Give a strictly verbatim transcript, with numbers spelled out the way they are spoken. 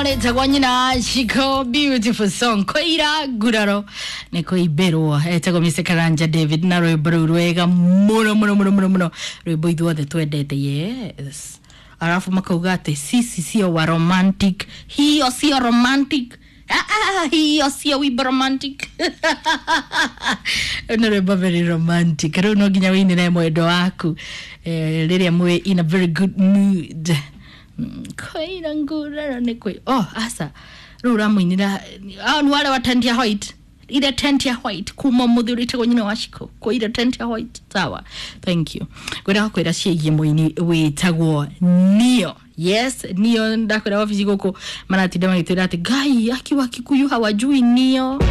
None tagwanyina Chico beautiful song Koira Guraro Neko Ibero Etago Mister Karanja David na rwimbo rwega muno muno muno muno muno rwimbo ithuothe twendete yes arafu makauga ati sisi sio wa romantic hiyo sio romantic ah ah hiyo sio wi romantic no rwimbo very romantic ro no ginya wini na mwendo waku eh riria mwe in a very good mood Koira Guraro neko oh asa rura mwinira ah ni wale wa tent ya white ile tent ya white kuma muthuri tego nyina washiko ko ile tent ya white sawa thank you kwenda kwenda ciege mwini witagwo Nio yes Nio ndakwenda office goko maratinda magitira ati gai akiwa Kikuyu hawajui Nio